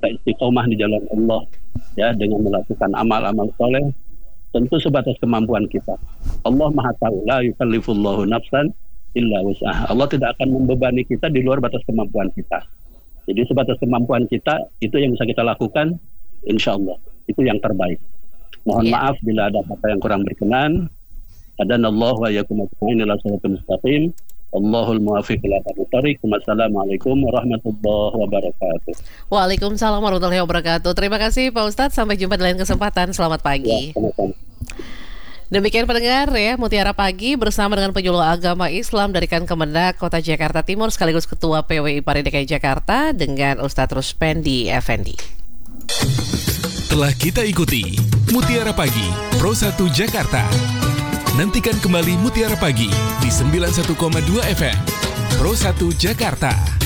kita istiqomah di jalan Allah ya dengan melakukan amal-amal soleh, tentu sebatas kemampuan kita. Allah Maha tahu, la yukallifullahu nafsan illa wus'aha. Allah tidak akan membebani kita di luar batas kemampuan kita. Jadi sebatas kemampuan kita itu yang bisa kita lakukan, insya Allah itu yang terbaik. Mohon maaf bila ada kata yang kurang berkenan. Adanallahu wa iyyakum ajma'in ila shiratal mustaqim. Allahul muwaffiq ila aqwamit thoriq. Wassalamualaikum warahmatullahi wabarakatuh. Waalaikumsalam warahmatullahi wabarakatuh. Terima kasih Pak Ustadz. Sampai jumpa di lain kesempatan. Selamat pagi. Ya, sama-sama. Demikian pendengar ya, Mutiara Pagi bersama dengan penyuluh agama Islam dari Kemendak Kota Jakarta Timur sekaligus Ketua PWI Pari DKI Jakarta dengan Ustadz Ruspendi Effendi. Telah kita ikuti Mutiara Pagi Pro 1 Jakarta. Nantikan kembali Mutiara Pagi di 91,2 FM Pro 1 Jakarta.